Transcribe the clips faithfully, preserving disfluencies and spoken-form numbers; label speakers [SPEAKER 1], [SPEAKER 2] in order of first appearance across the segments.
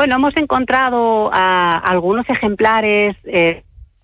[SPEAKER 1] Bueno, hemos encontrado a algunos ejemplares. Eh...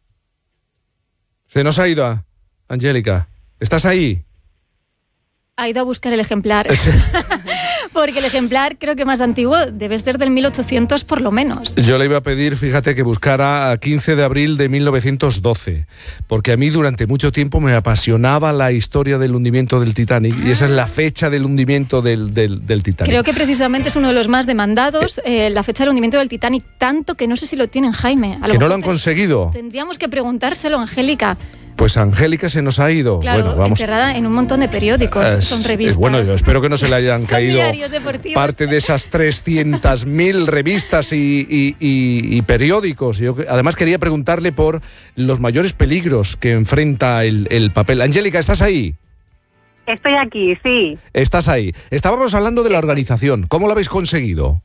[SPEAKER 2] Se nos ha ido, Angélica. ¿Estás ahí?
[SPEAKER 3] Ha ido a buscar el ejemplar. Porque el ejemplar, creo que más antiguo, debe ser del mil ochocientos por lo menos.
[SPEAKER 2] Yo le iba a pedir, fíjate, que buscara a quince de abril de mil novecientos doce, porque a mí durante mucho tiempo me apasionaba la historia del hundimiento del Titanic, ah. y esa es la fecha del hundimiento del, del, del Titanic.
[SPEAKER 3] Creo que precisamente es uno de los más demandados, eh, la fecha del hundimiento del Titanic, tanto que no sé si lo tienen, Jaime. A lo
[SPEAKER 2] ¿Que no lo han conseguido?
[SPEAKER 3] Tendríamos que preguntárselo, Angélica.
[SPEAKER 2] Pues Angélica se nos ha ido.
[SPEAKER 3] Claro,
[SPEAKER 2] bueno, vamos.
[SPEAKER 3] enterrada en un montón de periódicos,
[SPEAKER 2] es,
[SPEAKER 3] son revistas.
[SPEAKER 2] Bueno, yo espero que no se le hayan caído parte de esas trescientas mil revistas y, y, y, y periódicos. Yo además quería preguntarle por los mayores peligros que enfrenta el, el papel. Angélica, ¿estás ahí?
[SPEAKER 1] Estoy aquí, sí.
[SPEAKER 2] Estás ahí. Estábamos hablando de la organización. ¿Cómo lo habéis conseguido?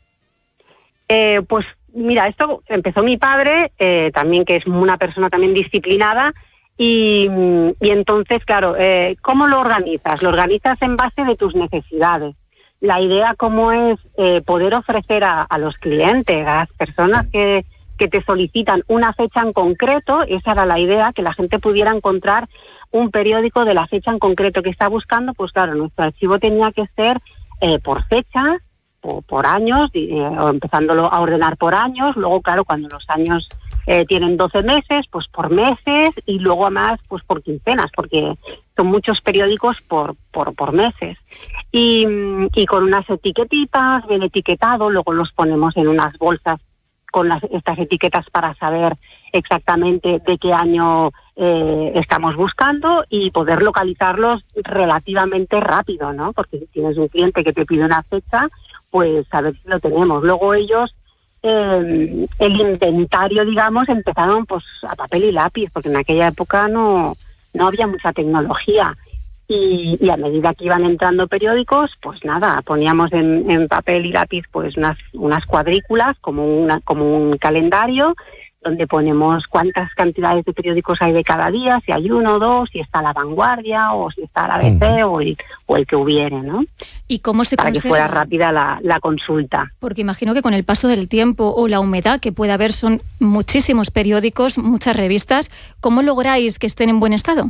[SPEAKER 1] Eh, pues mira, esto empezó mi padre, eh, también que es una persona también disciplinada. Y, y entonces, claro, eh, ¿cómo lo organizas? Lo organizas en base de tus necesidades. La idea cómo es eh, poder ofrecer a, a los clientes, a las personas que, que te solicitan una fecha en concreto, esa era la idea, que la gente pudiera encontrar un periódico de la fecha en concreto que está buscando. Pues claro, nuestro archivo tenía que ser eh, por fechas, por, por años, eh, o empezándolo a ordenar por años. Luego, claro, cuando los años Eh, tienen doce meses, pues por meses, y luego además pues por quincenas, porque son muchos periódicos por por, por meses. Y, y con unas etiquetitas, bien etiquetado, luego los ponemos en unas bolsas con las, estas etiquetas para saber exactamente de qué año eh, estamos buscando y poder localizarlos relativamente rápido, ¿no? Porque si tienes un cliente que te pide una fecha, pues a ver si lo tenemos. Luego ellos Eh, el inventario, digamos, empezaron pues a papel y lápiz, porque en aquella época no, no había mucha tecnología. Y, y a medida que iban entrando periódicos, pues nada, poníamos en, en papel y lápiz pues unas, unas cuadrículas, como, una, como un calendario, donde ponemos cuántas cantidades de periódicos hay de cada día, si hay uno o dos, si está La Vanguardia o si está la A B C, uh-huh. o, el, o el que hubiere, ¿no?
[SPEAKER 3] ¿Y cómo se
[SPEAKER 1] Para
[SPEAKER 3] conserva?
[SPEAKER 1] que fuera rápida la, la consulta.
[SPEAKER 3] Porque imagino que con el paso del tiempo o la humedad que puede haber, son muchísimos periódicos, muchas revistas. ¿Cómo lográis que estén en buen estado?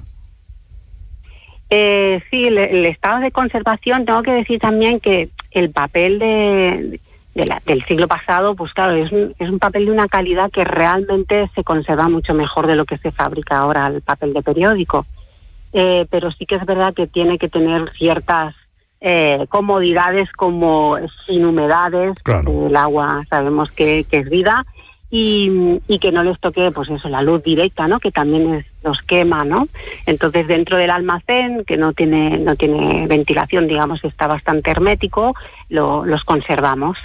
[SPEAKER 1] Eh, sí, el, el estado de conservación, tengo que decir también que el papel de... De la, del siglo pasado, pues claro, es un, es un papel de una calidad que realmente se conserva mucho mejor de lo que se fabrica ahora el papel de periódico. Eh, pero sí que es verdad que tiene que tener ciertas eh, comodidades como sin humedades, claro. El agua sabemos que, que es vida, y, y que no les toque pues eso, la luz directa, ¿no? Que también es, los quema, ¿no? Entonces dentro del almacén, que no tiene, no tiene ventilación, digamos, está bastante hermético, lo, los conservamos.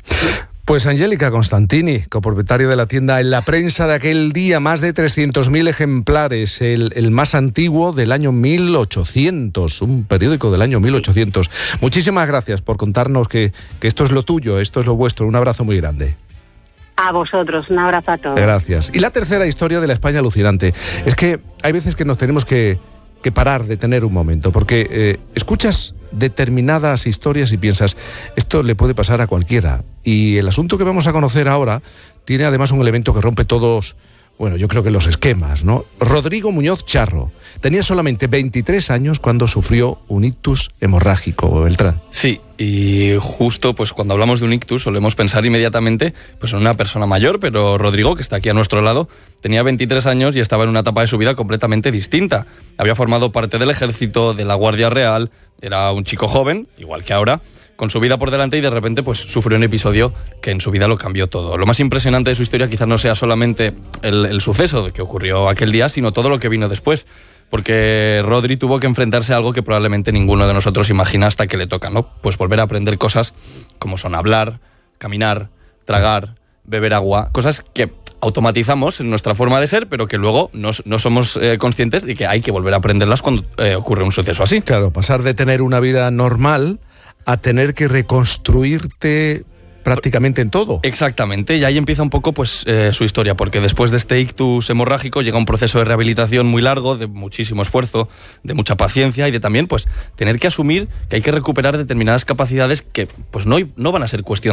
[SPEAKER 2] Pues Angélica Constantini, copropietaria de la tienda En la Prensa de aquel día, más de trescientos mil ejemplares, el, el más antiguo del año mil ochocientos, un periódico del año mil ochocientos. Muchísimas gracias por contarnos que, que esto es lo tuyo, esto es lo vuestro. Un abrazo muy grande.
[SPEAKER 1] A vosotros, un abrazo a todos.
[SPEAKER 2] Gracias. Y la tercera historia de la España alucinante es que hay veces que nos tenemos que, que parar, detener un momento, porque eh, escuchas determinadas historias y piensas, esto le puede pasar a cualquiera. Y el asunto que vamos a conocer ahora tiene además un elemento que rompe todos, bueno, yo creo que los esquemas, ¿no? Rodrigo Muñoz Charro tenía solamente veintitrés años cuando sufrió un ictus hemorrágico, Beltrán.
[SPEAKER 4] Sí, y justo pues cuando hablamos de un ictus solemos pensar inmediatamente pues en una persona mayor, pero Rodrigo, que está aquí a nuestro lado, tenía veintitrés años y estaba en una etapa de su vida completamente distinta. Había formado parte del ejército, de la Guardia Real, era un chico joven, igual que ahora, con su vida por delante, y de repente pues sufrió un episodio que en su vida lo cambió todo. Lo más impresionante de su historia quizás no sea solamente el, el suceso que ocurrió aquel día, sino todo lo que vino después. Porque Rodri tuvo que enfrentarse a algo que probablemente ninguno de nosotros imagina hasta que le toca, ¿no? Pues volver a aprender cosas como son hablar, caminar, tragar, beber agua, cosas que automatizamos en nuestra forma de ser, pero que luego no, no somos eh, conscientes de que hay que volver a aprenderlas cuando eh, ocurre un suceso así.
[SPEAKER 2] Claro, pasar de tener una vida normal a tener que reconstruirte prácticamente en todo.
[SPEAKER 4] Exactamente, y ahí empieza un poco pues eh, su historia, porque después de este ictus hemorrágico llega un proceso de rehabilitación muy largo, de muchísimo esfuerzo, de mucha paciencia y de también pues tener que asumir que hay que recuperar determinadas capacidades que pues no, no van a ser cuestión